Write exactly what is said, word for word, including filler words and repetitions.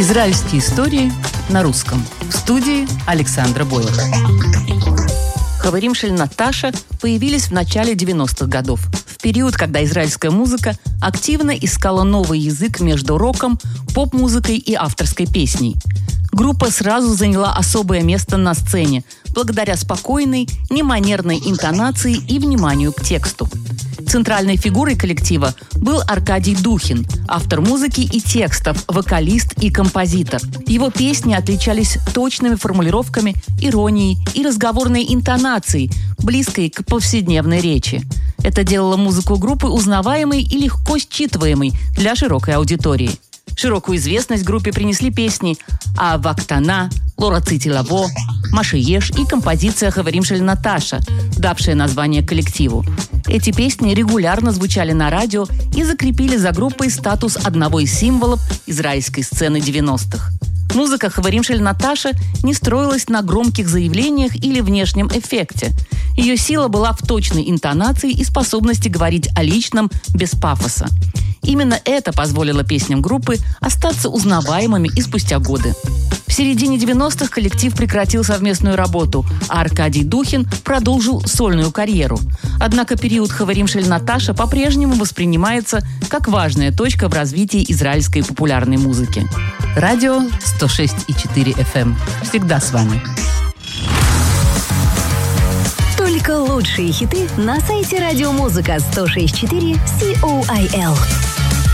Израильские истории на русском. В студии Александра Бойлова. Хаверим шель Наташа появились в начале девяностых годов, в период, когда израильская музыка активно искала новый язык между роком, поп-музыкой и авторской песней. Группа сразу заняла особое место на сцене, благодаря спокойной, неманерной интонации и вниманию к тексту. Центральной фигурой коллектива был Аркадий Духин, автор музыки и текстов, вокалист и композитор. Его песни отличались точными формулировками, иронией и разговорной интонацией, близкой к повседневной речи. Это делало музыку группы узнаваемой и легко считываемой для широкой аудитории. Широкую известность группе принесли песни «Аава ктана», «Ло рацити лаво», «Машиеш» и композиция «Хаверим шель Наташа», давшая название коллективу. Эти песни регулярно звучали на радио и закрепили за группой статус одного из символов израильской сцены девяностых. Музыка «Хаверим шель Наташа» не строилась на громких заявлениях или внешнем эффекте. Ее сила была в точной интонации и способности говорить о личном без пафоса. Именно это позволило песням группы остаться узнаваемыми и спустя годы. В середине девяностых коллектив прекратил совместную работу, а Аркадий Духин продолжил сольную карьеру. Однако период «Хаверим шель Наташа» по-прежнему воспринимается как важная точка в развитии израильской популярной музыки. Радио сто шесть и четыре эф эм. Всегда с вами. Только лучшие хиты на сайте радиомузыка сто шесть и четыре точка си о ай эл.